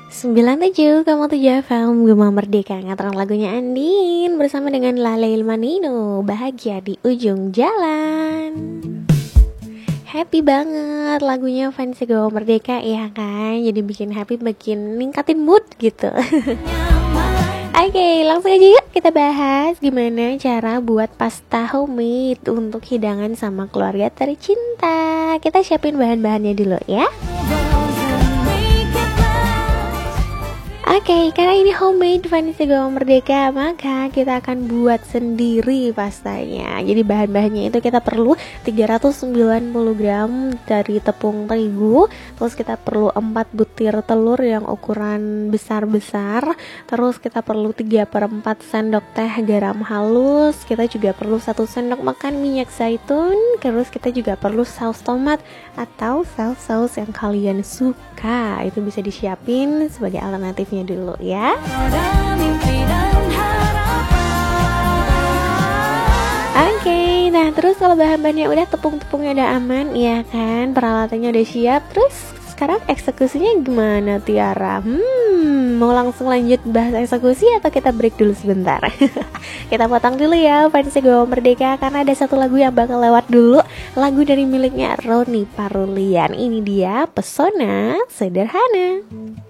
97,7 FM Gema Merdeka nganterin lagunya Andin bersama dengan Lale Ilmanino, Bahagia di Ujung Jalan. Happy banget lagunya fans Gema Merdeka ya kan. Jadi bikin happy, bikin ningkatin mood gitu. Oke, langsung aja yuk kita bahas gimana cara buat pasta homemade untuk hidangan sama keluarga tercinta. Kita siapin bahan-bahannya dulu ya. Oke, karena ini homemade fans Gema Merdeka, maka kita akan buat sendiri pastanya. Jadi bahan-bahannya itu kita perlu 390 gram dari tepung terigu. Terus kita perlu 4 butir telur yang ukuran besar-besar. Terus kita perlu 3/4 sendok teh garam halus. Kita juga perlu 1 sendok makan minyak zaitun. Terus kita juga perlu saus tomat atau saus-saus yang kalian suka. Itu bisa disiapin sebagai alternatifnya dulu ya. Oke, nah terus kalau bahan-bahannya udah, tepung-tepungnya udah aman ya kan, peralatannya udah siap. Terus sekarang eksekusinya gimana Tiara? Mau langsung lanjut bahas eksekusi atau kita break dulu sebentar? Kita potong dulu ya fans Gema Merdeka, karena ada satu lagu yang bakal lewat dulu. Lagu dari miliknya Roni Parulian. Ini dia Pesona Sederhana.